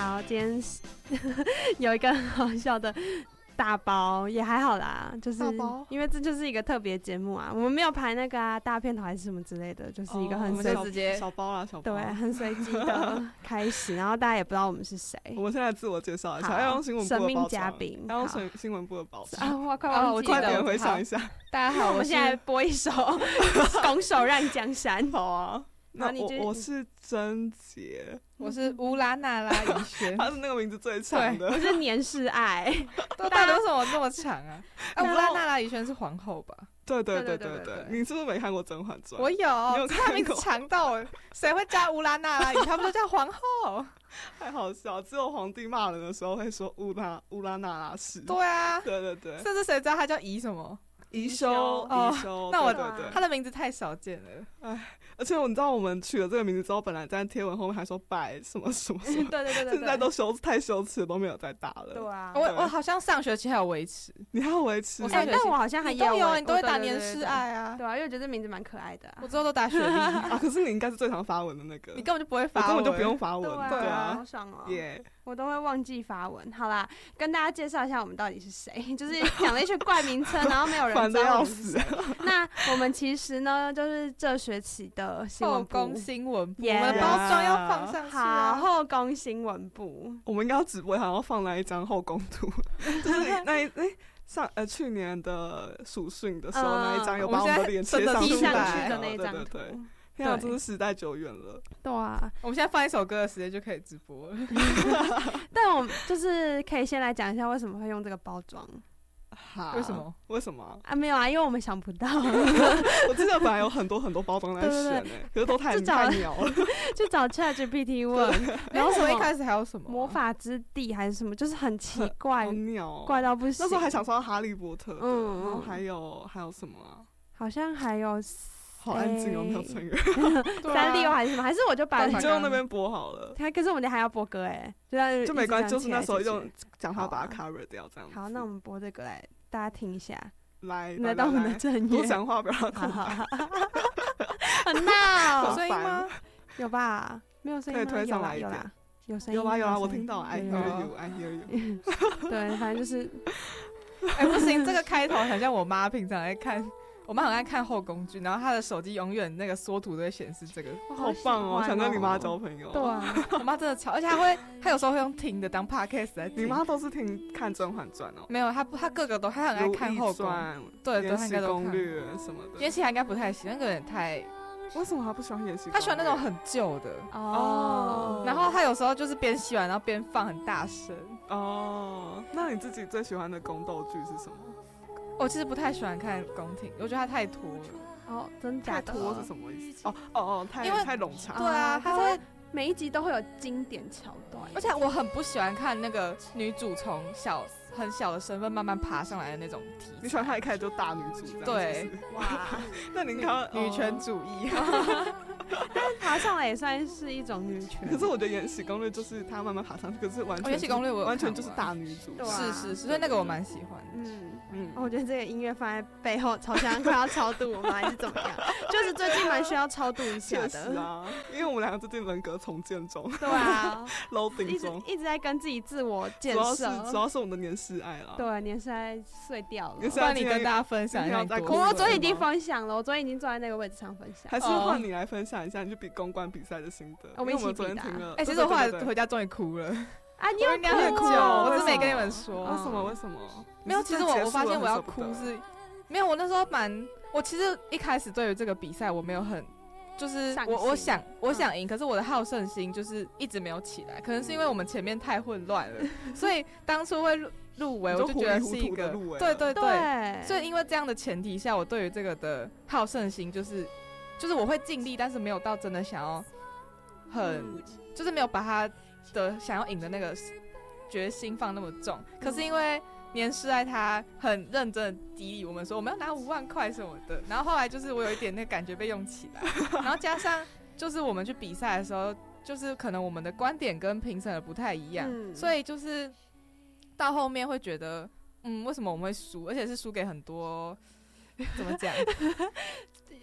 好，今天有一个很好笑的大包，也还好啦，就是因为这就是一个特别节目啊，我们没有排那个大片头还是什么之类的，就是一个很随直接小包啦， 对，很随机的开始，然后大家也不知道我们是谁。 我们现在自我介绍一下，要用新闻部的神秘嘉宾， 要用新闻部的包装啊！我快忘记了， 快点回想一下。 大家好，我们现在播一首《拱手让江山》。 好啊。那我是贞洁， 我是乌拉那拉怡萱， 他是那个名字最长的。 我是年世爱， 大家为什么那么长啊？乌拉那拉怡萱是皇后吧？ 对，你是不是没看过《甄嬛传》？ 我有，他名字长到谁会叫乌拉那拉怡？他不就叫皇后？ 太好笑，只有皇帝骂人的时候会说乌拉那拉氏。 对啊， 对， 甚至谁知道他叫怡什么？ 宜修， 那我他的名字太少见了， 哎，而且你知道我们取了这个名字之后，本来在贴文后面还说拜什么什么什么， 对， 现在都太羞耻了，都没有再打了。 对啊， 我好像上学期还有维持， 你还有维持？ 但我好像还有， 你都会打年世爱啊， 对啊，因为我觉得这名字蛮可爱的。 我之后都打雪莉啊，可是你应该是最常发文的那个， 你根本就不会发文， 我根本就不用发文， 对啊，好爽哦，我都会忘记发文。好啦，跟大家介绍一下我们到底是谁，就是讲了一群怪名称，然后没有人知道我们是谁。那我们其实呢，就是这学期的新闻部， 后宫新闻部，我们的包装要放上去啊。 好，后宫新闻部， 我们应该要直播，好像放那一张后宫图，就是去年的暑训的时候那一张，有把我们的脸贴上去的那一张图。 天啊，真是时代久远了。 对啊， 我们现在放一首歌的时间就可以直播了。 但我们就是可以先来讲一下为什么会用这个包装。 为什么啊？没有啊，因为我们想不到。 我记得本来有很多包装在选可是都太鸟了。 就找 ChatGPT 问， 然后什么一开始还有什么魔法之地还是什么，就是很奇怪，怪到不行。 那时候还想说哈利波特，然后还有什么啊？ 好像还有。 好安静哦，没有成员。 3D 还是什么？还是我就把你就用那边播好了。 可是我们还要播歌就没关系，就是那时候用讲话把它 cover 掉这样子。 好，那我们播这个来大家听一下。 来到我们的正业。 多讲话不要空白。 很闹。 有声音吗？ 有吧？没有声音吗？ 可以推上来一点。 有声音。 有啊，我听到。I hear you。 对，反正就是。 不行，这个开头很像我妈平常在看。我妈很爱看后宫剧，然后她的手机永远那个缩图都会显示这个， 好棒哦！想跟你妈交朋友。 对啊， 我妈真的超，而且她有时候会用听的当 podcast 来听。 你妈都是看《甄嬛传》哦？ 没有，她各个都，她很爱看后宫，对， 延禧攻略什么的。 延禧还应该不太喜欢，那个有点太。 为什么她不喜欢延禧？ 她喜欢那种很旧的哦。然后她有时候就是边洗碗然后边放很大声哦。那你自己最喜欢的宫斗剧是什么？ 我其实不太喜欢看宫廷，我觉得它太拖了。 哦，真假的？ 太拖是什么意思？太冗长。 对啊，它会每一集都会有经典桥段， 而且我很不喜欢看那个女主从很小的身份慢慢爬上来的那种题材。 你喜欢她一开始就大女主这样？ 对， 哇， 那你看女权主义。 但是爬上来也算是一种女权。 可是我觉得《延禧攻略》就是她慢慢爬上去，可是延禧攻略我完全就是大女主。 是，所以那个我蛮喜欢的。 我觉得这个音乐放在背后，好像快要超度我们还是怎么样？就是最近蛮需要超度一下的。 确实啊，因为我们两个最近人格重建中。 对啊 ，loading 中， 一直在跟自己自我建设。 主要是我们的年世爱了。 对，年世爱碎掉了。 换你跟大家分享一下。 我昨天已经分享了，我昨天已经坐在那个位置上分享。 还是换你来分享一下，你去公关比赛的心得。 我们一起昨天听了。 其实我后来回家终于哭了。 啊，你有应该很久，我是没跟你们说。 为什么？ 没有，其实我发现我要哭是，没有，我那时候我其实一开始对于这个比赛我没有很，就是我想赢，可是我的好胜心就是一直没有起来，可能是因为我们前面太混乱了，所以当初会入围，我就觉得是一个对，所以因为这样的前提下，我对于这个的好胜心就是我会尽力，但是没有到真的想要就是没有把他的想要赢的那个决心放那么重，可是因为年世爱他很认真的激励我们说我们要拿5万块什么的，然后后来就是我有一点那个感觉被用起来，然后加上就是我们去比赛的时候，就是可能我们的观点跟评审的不太一样，所以就是到后面会觉得为什么我们会输，而且是输给很多怎么讲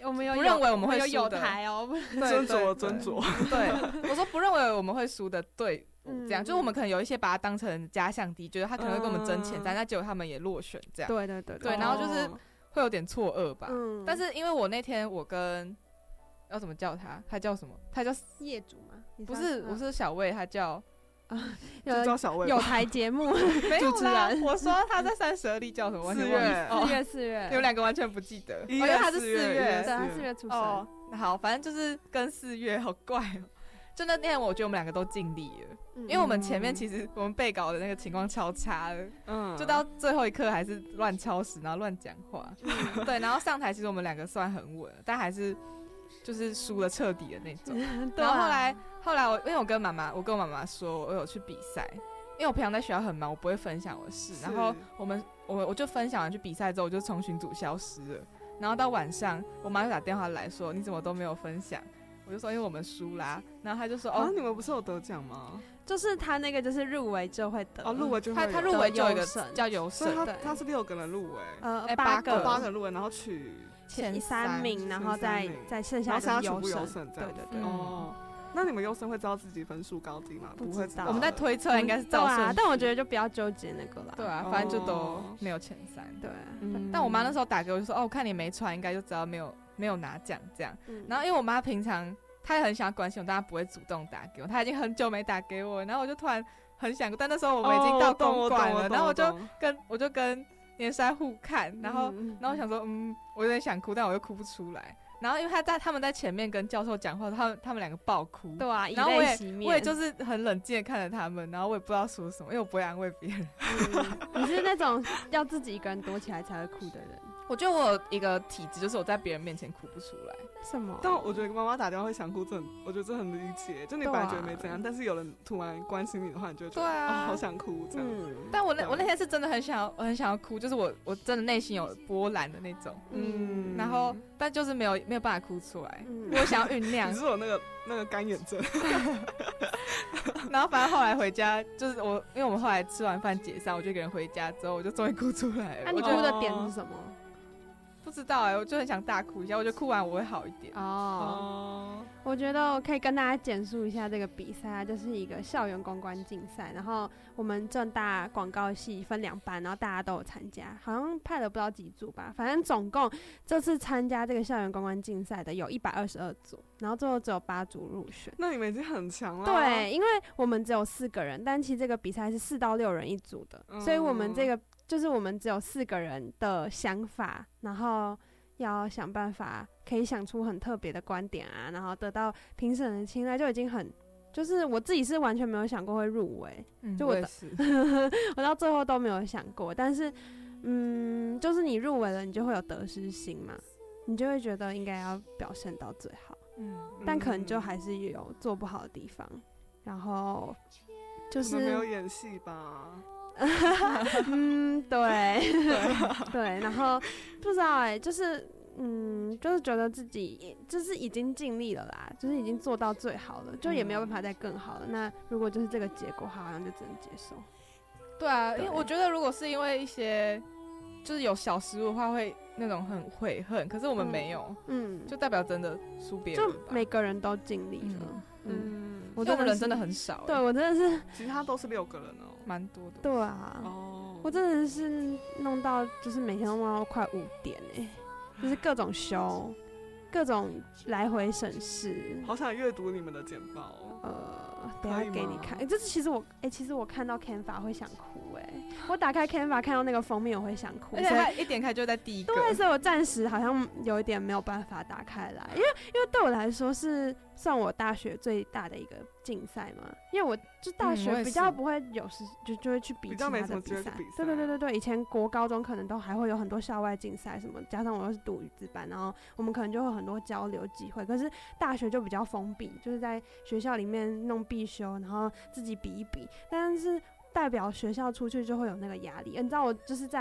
我们不认为我们会输的， 有台哦， 斟酌。 对，我说不认为我们会输的队伍，这样就是我们可能有一些把它当成假想敌，觉得他可能会跟我们争前三，但结果他们也落选这样。 对， 然后就是会有点错愕吧。但是因为我那天我跟要怎么叫他叫什么？他叫业主吗？ 不是，我是小魏，他叫。 就叫小魏有台节目没有啦，我说他在32例叫什么？ 4 月， 你们两个完全不记得， 因为他是4月， 对，他4月出生。 哦，好，反正就是跟4月，好怪哦。就那天，我觉得我们两个都尽力了，因为我们前面其实我们背稿的那个情况超差的，就到最后一刻还是乱敲时，然后乱讲话，对，然后上台其实我们两个算很稳，但还是就是输了彻底的那种。然后后来因为我跟我妈妈说我有去比赛，因为我平常在学校很忙，我不会分享我的事。然后我就分享完去比赛之后，我就从群组消失了。然后到晚上，我妈就打电话来说你怎么都没有分享？我就说因为我们输啦。然后她就说你们不是有得奖吗？ 就是他那个就是入围就会得入围就会他入围就有一个叫优胜， 所以他是6个人入围 ，8 个人入围，然后取前3名，然后再剩下的优胜， 对。哦，那你们优胜会知道自己分数高低吗？ 不会知道， 我们在推测应该是照顺序， 但我觉得就不要纠结那个啦。 对啊，反正就都没有前3。 对， 但我妈那时候打给我就说，我看你没传，应该就知道没有拿奖这样。然后因为我妈平常她也很想要关心我，但她不会主动打给我，她已经很久没打给我，然后我就突然很想，但那时候我们已经到公馆了，然后我就跟年山互看，然后我想说，我有点想哭，但我又哭不出来。然后因为他们在前面跟教授讲话，他们两个爆哭， 对啊， 然后我也就是很冷静的看着他们，然后我也不知道说什么，因为我不会安慰别人。 你是那种要自己一个人躲起来才会哭的人？ 我觉得我有一个体质，就是我在别人面前哭不出来。 什么？ 但我觉得妈妈打电话会想哭，我觉得这很理解。就你本来觉得没怎样，但是有人突然关心你的话，你就会觉得好想哭这样。 但我那天是真的很想要哭，就是我真的内心有波澜的那种。然后但就是没有办法哭出来。我想要酝酿。 你是有那个干眼症。 然后反正后来回家，就是因为我们后来吃完饭解散，我就一个人回家之后，我就终于哭出来了。 那你哭的点是什么？ 不知道我就很想大哭一下，我觉得哭完我会好一点。 我觉得我可以跟大家简述一下这个比赛，就是一个校园公关竞赛，然后我们政大广告系分2班，然后大家都有参加，好像派了不知道几组吧，反正总共这次参加这个校园公关竞赛的有122组，然后最后只有8组入选。 那你们已经很强了。 对，因为我们只有4个人，但其实这个比赛是4到6人一组的，所以我们这个就是我们只有4个人的想法，然后要想办法可以想出很特别的观点啊，然后得到评审的青睐，就已经很，就是我自己是完全没有想过会入围，就我也是我到最后都没有想过，但是就是你入围了，你就会有得失心嘛，你就会觉得应该要表现到最好，但可能就还是有做不好的地方，然后就是没有演戏吧。 对，然后不知道就是就是觉得自己就是已经尽力了啦，就是已经做到最好了，就也没有办法再更好了。那如果就是这个结果，好像就只能接受。 对啊，因为我觉得如果是因为一些就是有小失误的话，会那种很悔恨，可是我们没有，就代表真的输别人吧， 就每个人都尽力了。 我们人真的很少。 对，我真的是， 其他都是6个人哦， 蛮多的。 对啊，我真的是弄到就是每天都弄到快5点就是各种修，各种来回审视。 好想阅读你们的简报。 等一下给你看。这是其实我看到 Canva 会想哭我打开 Canva 看到那个封面我会想哭， 而且它一点开就在第一个。 对，所以我暂时好像有一点没有办法打开来，因为对我来说是算我大学最大的一个竞赛嘛，因为我就大学比较不会有时就会去比其他的比赛。对，以前国高中可能都还会有很多校外竞赛什么，加上我又是读语资班，然后我们可能就会有很多交流机会。可是大学就比较封闭，就是在学校里面弄必修，然后自己比一比，但是代表学校出去就会有那个压力。你知道我就是在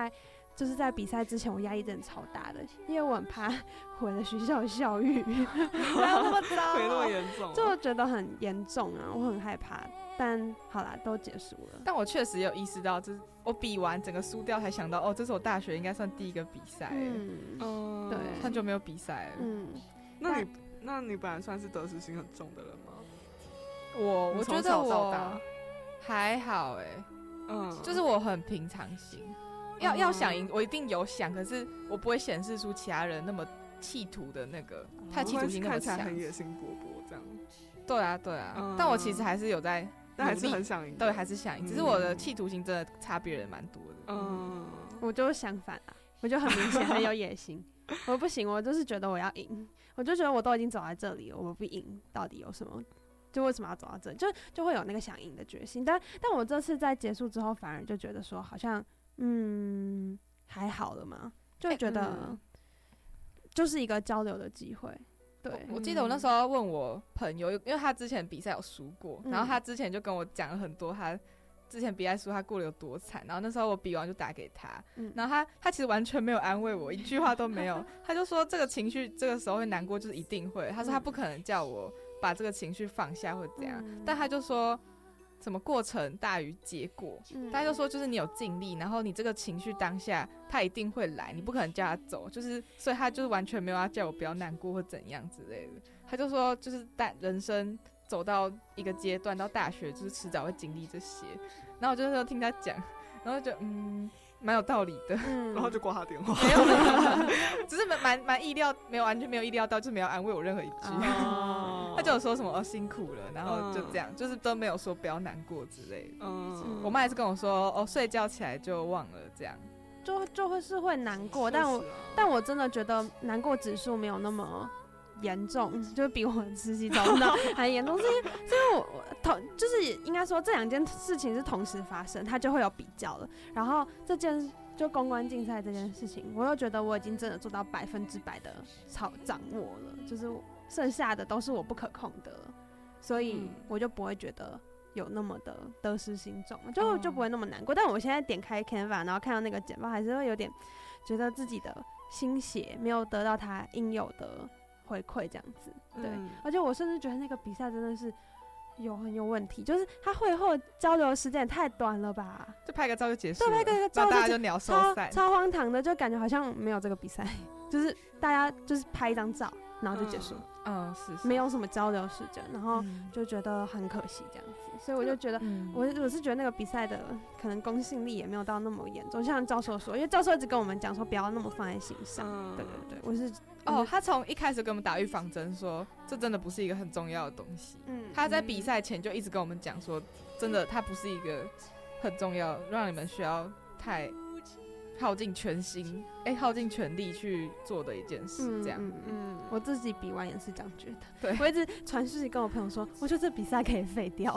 就是在比赛之前，我压力真的超大的，因为我很怕毁了学校的校誉，没有那么糟， 没那么严重， 就觉得很严重啊，我很害怕。但好啦，都结束了。 但我确实有意识到，就是我比完整个输掉，才想到哦，这是我大学应该算第一个比赛。对，很久没有比赛了。 那你本来算是得失心很重的人吗？ 我觉得我还好就是我很平常心。要想赢，我一定有想，可是我不会显示出其他人那么企图的那个，他企图心那么强， 看起来很野心勃勃这样。 对啊，但我其实还是有在， 但还是很想赢， 对，还是想赢，只是我的企图心真的差别人蛮多的。 我就相反啊，我就很明显很有野心，我不行，我就是觉得我要赢，我就觉得我都已经走在这里了，我不赢到底有什么？就为什么要走到这里？就会有那个想赢的决心。但我这次在结束之后，反而就觉得说好像。还好了嘛，就觉得就是一个交流的机会。对， 我记得我那时候问我朋友，因为他之前比赛有输过，然后他之前就跟我讲了很多他之前比赛输他过得有多惨，然后那时候我比完就打给他，然后他其实完全没有安慰我，一句话都没有，他就说这个情绪这个时候会难过，就是一定会，他说他不可能叫我把这个情绪放下或怎样，但他就说。什么过程大于结果，他就说就是你有尽力，然后你这个情绪当下他一定会来，你不可能叫他走，就是所以他就是完全没有要叫我不要难过或怎样之类的。他就说就是人生走到一个阶段到大学，就是迟早会经历这些。然后我就是听他讲，然后就蛮有道理的， 然后就挂他电话， 没有，只是蛮意料，没有完全没有意料到，就没有安慰我任何一句。他就有说什么辛苦了，然后就这样，就是都没有说不要难过之类的。我妈也是跟我说睡觉起来就忘了这样， 就会是会难过，但我真的觉得难过指数没有那么严重，就是比我实习找不到还严重，是因为我就是应该说这两件事情是同时发生，它就会有比较了。然后这件就公关竞赛这件事情，我又觉得我已经真的做到100%的掌握了，就是剩下的都是我不可控的了，所以我就不会觉得有那么的得失心重，就不会那么难过。但我现在点开 Canva， 然后看到那个简报，还是会有点觉得自己的心血没有得到他应有的回馈，这样子。对，而且我甚至觉得那个比赛真的是很有问题，就是他会后交流的时间也太短了吧？ 就拍个照就结束了， 对，拍个照大家就鸟兽散， 超荒唐的，就感觉好像没有这个比赛，就是大家就是拍一张照，然后就结束了。 是没有什么交流时间，然后就觉得很可惜这样子，所以我就觉得，我是觉得那个比赛的可能公信力也没有到那么严重，像教授说，因为教授一直跟我们讲说不要那么放在心上，对，我是他从一开始跟我们打预防针说，这真的不是一个很重要的东西，他在比赛前就一直跟我们讲说，真的它不是一个很重要，让你们需要太耗尽全心，耗尽全力去做的一件事，这样。 我自己比完也是这样觉得。 对， 我一直传讯息跟我朋友说，我觉得这比赛可以废掉。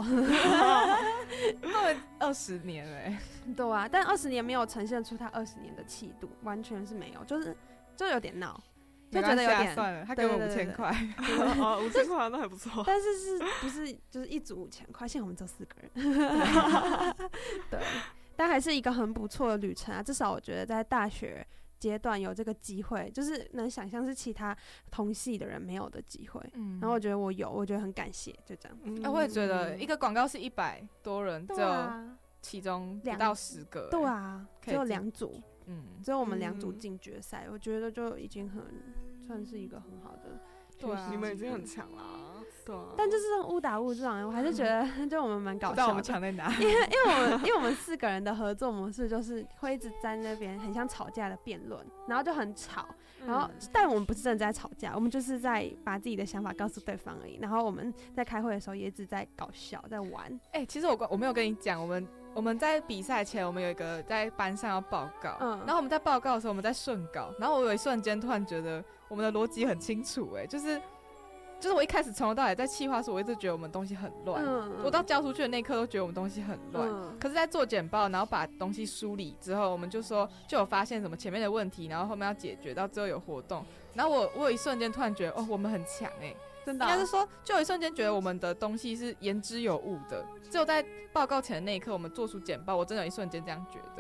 都20年了对啊，但20年没有呈现出他20年的气度，完全是没有，就有点闹。就觉得有点算了，他给我5000块 ，5000块那还不错。 但是不是就是一组5000块？现在我们只有4个人。对。但还是一个很不错的旅程啊！至少我觉得在大学阶段有这个机会，就是能想象是其他同系的人没有的机会。然后我觉得我觉得很感谢，就这样。 我也觉得一个广告是100多人，只有其中不到10个。 对啊，只有2组，只有我们2组进决赛，我觉得就已经算是一个很好的。 对啊，你们已经很强啦。对啊， 但就是误打误撞，我还是觉得就我们蛮搞笑的。 不知道我们强在哪？ 因为我们4个人的合作模式就是会一直在那边很像吵架的辩论，然后就很吵。然后，但我们不是真的在吵架，我们就是在把自己的想法告诉对方而已。然后我们在开会的时候也一直在搞笑，在玩。 其实我没有跟你讲，我们在比赛前，我们有一个在班上要报告，然后我们在报告的时候，我们在顺稿，然后我有一瞬间突然觉得我们的逻辑很清楚，就是我一开始从头到尾在企划时，我一直觉得我们东西很乱，我到交出去的那一刻都觉得我们东西很乱，可是在做简报，然后把东西梳理之后，我们就有发现什么前面的问题，然后后面要解决，到最后有活动，然后我有一瞬间突然觉得我们很强真的， 应该是说就有一瞬间觉得我们的东西是言之有物的，只有在报告前的那一刻我们做出简报，我真的有一瞬间这样觉得。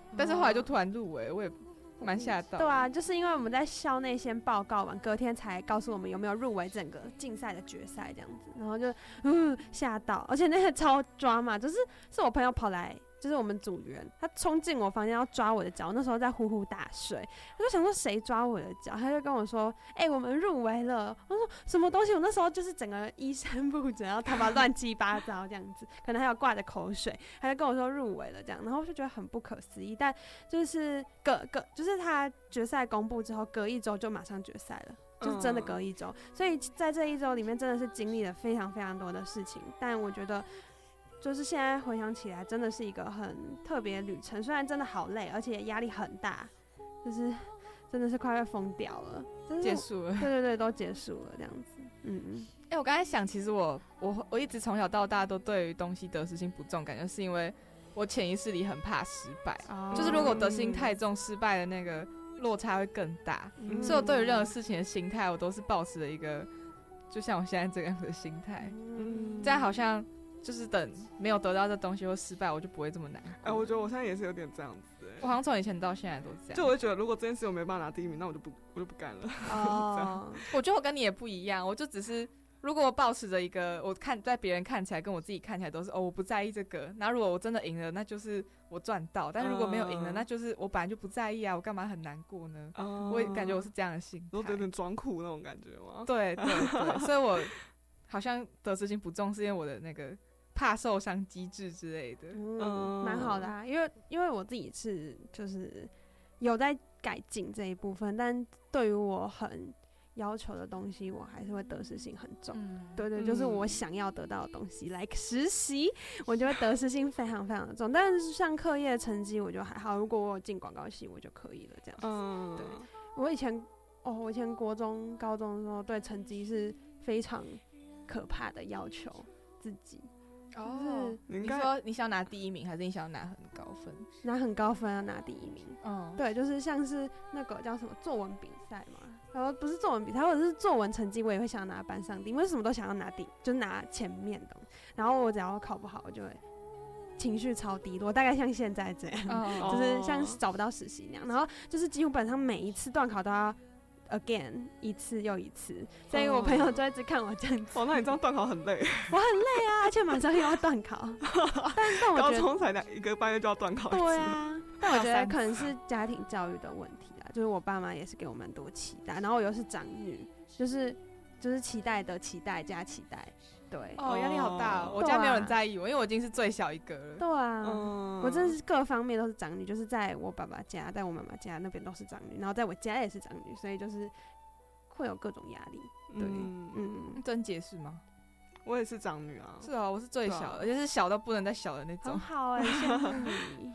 但是后来就突然入围，我也蛮吓到。 对啊，就是因为我们在校内先报告完，隔天才告诉我们有没有入围整个竞赛的决赛这样子，然后就吓到，而且那个超抓嘛，是我朋友跑来。就是我们组员，他冲进我房间要抓我的脚，那时候在呼呼大睡，我就想说谁抓我的脚，他就跟我说，我们入围了。我说什么东西？我那时候就是整个衣衫不整，然后头发乱七八糟这样子，可能还有挂着口水，他就跟我说入围了这样，然后我就觉得很不可思议。但就是就是他决赛公布之后，隔一周就马上决赛了。就是真的隔一周，所以在这一周里面真的是经历了非常非常多的事情，但我觉得就是现在回想起来，真的是一个很特别的旅程。虽然真的好累，而且压力很大，就是真的是快要疯掉了。 结束了， 对对对，都结束了这样子。 我刚才想，其实我一直从小到大都对于东西得失心不重，感觉是因为我潜意识里很怕失败，就是如果得失心太重，失败的那个落差会更大。所以我对于任何事情的心态，我都是抱持了一个，就像我现在这样的心态。这样好像。就是等没有得到这东西或失败，我就不会这么难过。 我觉得我现在也是有点这样子。 我好像从以前到现在都是这样。 就我会觉得，如果这件事我没办法拿第一名，那我就不干了。 我觉得我跟你也不一样，我就只是如果我抱持着一个，我看在别人看起来跟我自己看起来都是我不在意这个。然后如果我真的赢了，那就是我赚到；但如果没有赢了，那就是我本来就不在意啊，我干嘛很难过呢？我也感觉我是这样的心态， 有点装酷那种感觉吗？ 对对对，所以我好像得失心不重，是因为我的那个。怕受伤机制之类的， 蛮好的啊，因为我自己是就是有在改进这一部分，但对于我很要求的东西，我还是会得失心很重。对对，就是我想要得到的东西，like 实习，我就会得失心非常非常的重。但是像课业成绩，我就还好，如果我有进广告系，我就可以了这样子。对，我以前国中、高中的时候，对成绩是非常可怕的要求自己。 你说你想要拿第一名，还是你想要拿很高分？ 拿很高分要拿第一名。对，就是像是那个叫什么作文比赛嘛，然后不是作文比赛，或者是作文成绩，我也会想要拿班上第一，为什么都想要拿就是拿前面的。然后我只要考不好，我就会情绪超低落，大概像现在这样，就是像找不到实习那样。然后就是基本上每一次段考都要。again 一次又一次，所以我朋友就一直看我这样子。 那你这样段考很累。 我很累啊，而且马上又要段考。但我觉得高中才1个半月就要段考一次。 对啊，但我觉得可能是家庭教育的问题啊，就是我爸妈也是给我蛮多期待，然后我又是长女，就是期待的期待加期待。对， 压力好大。我家没有人在意我，因为我已经是最小一个了。 对啊，我真的是各方面都是长女，就是在我爸爸家，在我妈妈家那边都是长女，然后在我家也是长女，所以就是会有各种压力。对， 真姐是吗？ 我也是长女啊。 是啊，我是最小，而且是小到不能再小的那种。 很好羡慕你。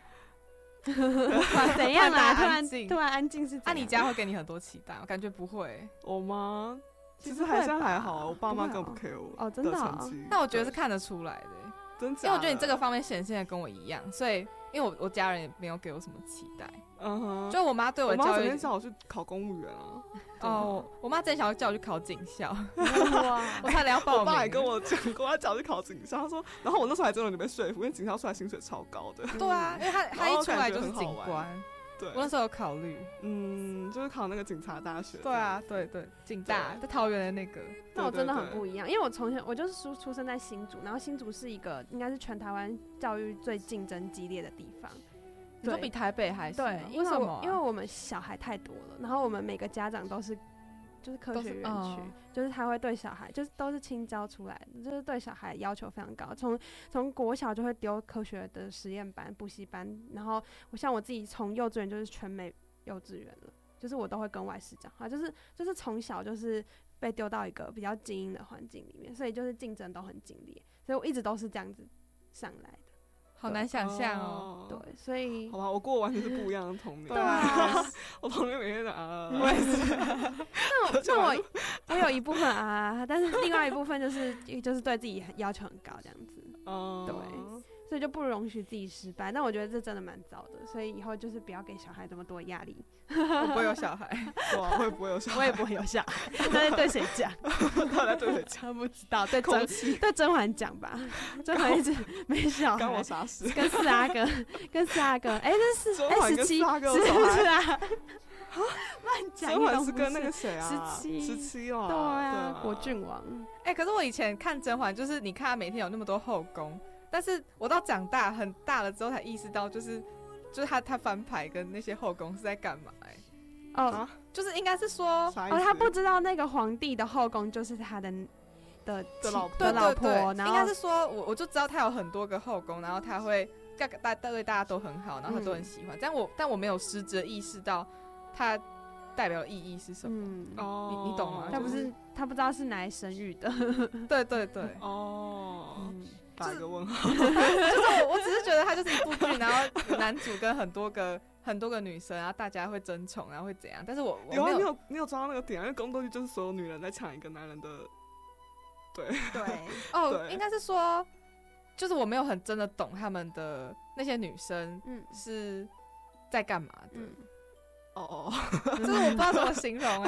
怎样啦？突然安静是怎样？ 你家会给你很多期待？我感觉不会。 我吗？其实还好，我爸妈根本不 care 我的成绩。 但我觉得是看得出来的， 真假的？ 因为我觉得你这个方面显现的跟我一样，所以因为我家人也没有给我什么期待。就我妈对我的教育， 我妈整天叫我去考公务员啊。 我妈真想要叫我去考警校，我差点要报名。 我爸也跟我讲过，他叫我去考警校，他说，然后我那时候还真的有点被说服，因为警校出来薪水超高的。 对啊，因为他一出来就是警官。 对， 我那时候有考虑， 就是考那个警察大学。 对啊，对，警大在桃园的那个。 那我真的很不一样，因为我从小我就是出生在新竹，然后新竹是一个应该是全台湾教育最竞争激烈的地方。 你说比台北还是？ 对，因为我们小孩太多了，然后我们每个家长都是。就是科学园区，就是他会对小孩，就是都是清交出来的，就是对小孩要求非常高。从国小就会丢科学的实验班、补习班，然后像我自己从幼稚园就是全美幼稚园了，就是我都会跟外师讲话，就是从小就是被丢到一个比较精英的环境里面，所以就是竞争都很激烈，所以我一直都是这样子上来的。 好难想象哦。 对，所以好吧，我过完全是不一样的童年。 对啊， 我童年每天的我也是。 那我有一部分但是另外一部分就是对自己要求很高这样子。对， 所以就不容许自己失败。但我觉得这真的蛮糟的，所以以后就是不要给小孩这么多压力。 我不会有小孩， 我也不会有小孩， 我也不会有小孩。那是对谁讲？ 他在对谁讲？ 不知道，对甄嬛讲吧。甄嬛一直没小孩， 干我啥事？ 跟四阿哥，这是 17 是啊。乱讲！ 甄嬛是跟那个谁啊 ？17 哦， 对啊，果郡王。 可是我以前看甄嬛，就是你看她每天有那么多后宫，但是我到长大很大了之后才意识到，就是他翻牌跟那些后宫是在干嘛？就是应该是说， 他不知道那个皇帝的后宫就是他的老婆，然后应该是说我就知道他有很多个后宫，然后他会对大家都很好，然后他都很喜欢，但我没有实质意识到它代表的意义是什么？你懂吗？ 他不知道是拿来生育的。 对， 打一个问号。 就是我只是觉得它就是一部剧，然后男主跟很多个女生，然后大家会争宠，然后会怎样？但是我没有你有抓到那个点，因为宫斗剧就是所有女人在抢一个男人的。对应该是说，就是我没有很真的懂他们的那些女生是在干嘛的。就是我不知道怎么形容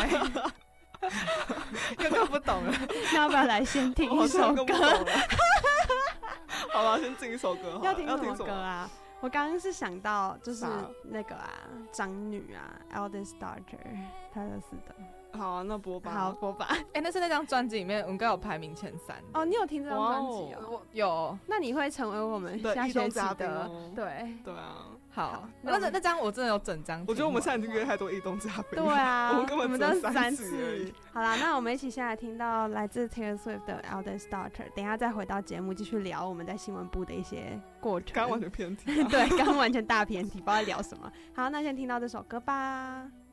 更不懂了。 那要不要来先听一首歌？ 好了，先进一首歌。 要听什么歌啊？我刚刚是想到就是那个长女Eldest Daughter 泰勒斯的。 好啊，那播吧。 好，播吧。 那是那张专辑里面应该有排名前3。 你有听这张专辑哦？ 有。 那你会成为我们下学期的对啊。 好，那张我真的有整张。 我觉得我们现在已经约太多异动嘉宾。 对啊， 我们根本都是3 次。 好啦，那我们一起先来听到来自 Taylor Swift 的 Eldest Daughter， 等一下再回到节目继续聊我们在新闻部的一些过程。 刚完全偏题。 对，刚完全大偏题，不知道在聊什么。好，那先听到这首歌吧。